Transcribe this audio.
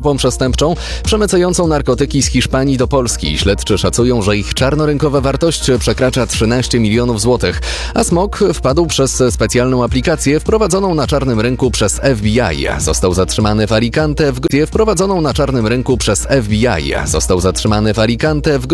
grupą przestępczą przemycającą narkotyki z Hiszpanii do Polski. Śledczy szacują, że ich czarnorynkowa wartość przekracza 13 milionów złotych, a smok wpadł przez specjalną aplikację wprowadzoną na czarnym rynku przez FBI. Został zatrzymany w Alicante w